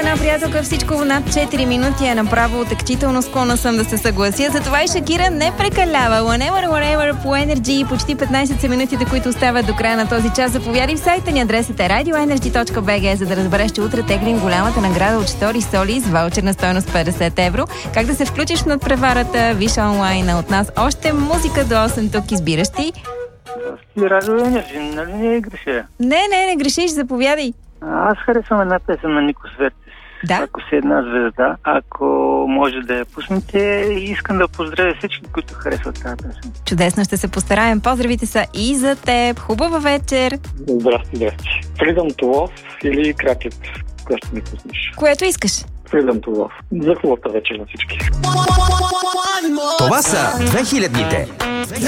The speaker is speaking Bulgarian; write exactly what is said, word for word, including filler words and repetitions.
една приятелка, всичко над четири минути е направо тактително, склонна съм да се съглася. Затова и Шакира не прекалява. Whenever, wherever по Energy. Почти петнайсет са минутите, които остават до края на този час. Заповядай в сайта ни, адресът е радио енерджи точка би джи, за да разбереш, че утре теглим голямата награда от Штори Соли с ваучер на стойност петдесет евро. Как да се включиш в надпреварата, виж онлайн от нас. Още музика до осем тук избираш ти. Радио Енерджи, нали не греша? Не, не, не грешиш, заповядай. Аз харесвам една песен на Нико Свертис. Да? Ако си една звезда, ако може да я пуснете, искам да поздравя всички, които харесват тази песен. Чудесно, ще се постараем. Поздравите са и за теб. Хубава вечер. Здрасти, здрасти. Freedom to Love или Кракет, което ми пуснеш? Което искаш. Freedom to Love. За хубавата вечер на всички. Това са две хилядните.